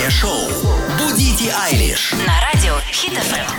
утреннее шоу «Будите Айлиш» На радио Хит FM.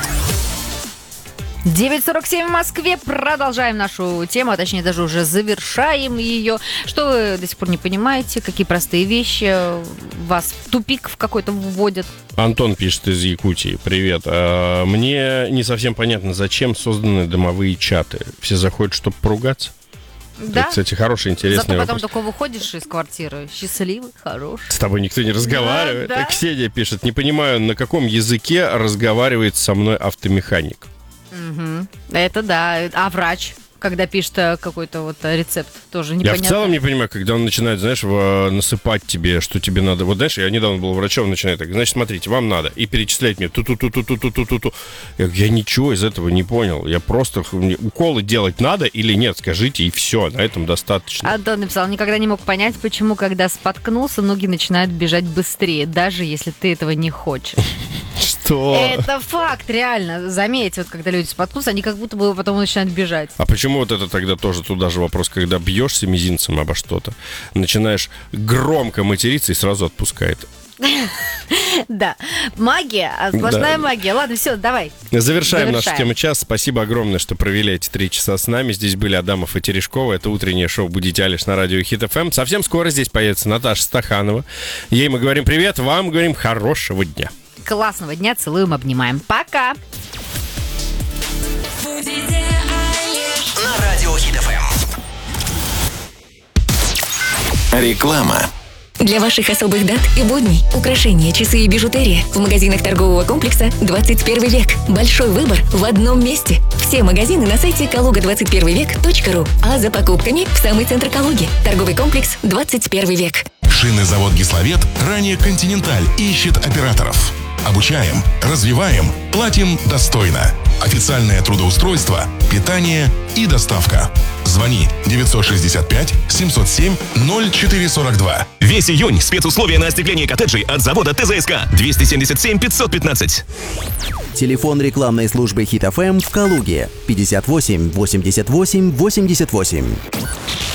9:47 в Москве. Продолжаем нашу тему, а точнее даже уже завершаем ее. Что вы до сих пор не понимаете? Какие простые вещи вас в тупик в какой-то вводят? Антон пишет из Якутии. Привет. Мне не совсем понятно, зачем созданы домовые чаты. Все заходят, чтобы поругаться? Да. Это, кстати, хороший, интересный Зато потом вопрос. только выходишь из квартиры счастливый, хороший. С тобой никто не разговаривает. Да. Ксения пишет. Не понимаю, на каком языке разговаривает со мной автомеханик. Угу. Это да. А врач, когда пишет какой-то вот рецепт, тоже непонятно. Я в целом не понимаю, когда он начинает, знаешь, насыпать тебе, что тебе надо. Вот знаешь, я недавно был врачом, он начинает так, значит, смотрите, вам надо. И перечислять мне ту-ту-ту-ту-ту-ту-ту-ту. Я ничего из этого не понял. Я просто, уколы делать надо или нет, скажите, и все, на этом достаточно. Антон написал, никогда не мог понять, почему, когда споткнулся, ноги начинают бежать быстрее, даже если ты этого не хочешь. Что? Это факт, реально. Заметь, вот когда люди споткнутся, они как будто бы потом начинают бежать. А почему вот это тогда тоже туда же вопрос, когда бьешься мизинцем обо что-то, начинаешь громко материться и сразу отпускает. Да. Магия, сплошная магия. Ладно, все, давай. Завершаем нашу тему час. Спасибо огромное, что провели эти 3 часа с нами. Здесь были Адамов и Терешкова. Это утреннее шоу «Будите Айлиш» на радио Хит FM. Совсем скоро здесь появится Наташа Стаханова. Ей мы говорим привет, вам говорим хорошего дня. Классного дня, целуем, обнимаем. Пока! на радио Хит FM. Реклама. Для ваших особых дат и будней украшения, часы и бижутерия в магазинах торгового комплекса 21 век. Большой выбор в одном месте. Все магазины на сайте kaluga21vek.ru. А за покупками в самый центр Калуги. Торговый комплекс 21 век. Шинозавод «Гиславет», ранее «Континенталь», ищет операторов. Обучаем, развиваем, платим достойно. Официальное трудоустройство, питание и доставка. Звони 965 707 0442. Весь июнь спецусловия на остекление коттеджей от завода ТЗСК 277 515. Телефон рекламной службы Хит FM в Калуге 58 88 88.